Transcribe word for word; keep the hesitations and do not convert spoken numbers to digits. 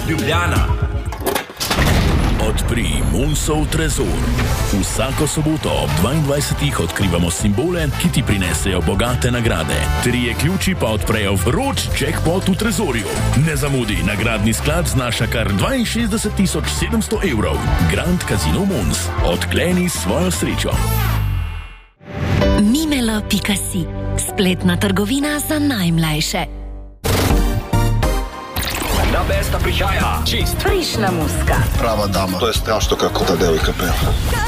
Ljubljana. Odpri Munsov trezor. Vsako soboto ob dvaindvajsetih odkrivamo simbole, ki ti prinesejo bogate nagrade. Trije ključi pa odprejo vroč jackpot v trezorju. Ne zamudi, nagradni sklad znaša kar dvainšestdeset tisoč sedemsto evrov. Grand Casino Muns. Odkleni svojo srečo. Mimelo pika si. Spletna trgovina za najmlajše. Na besta prihaja čist. Frišna muska. Prava dama. To je strašno, kako ta devojka peva.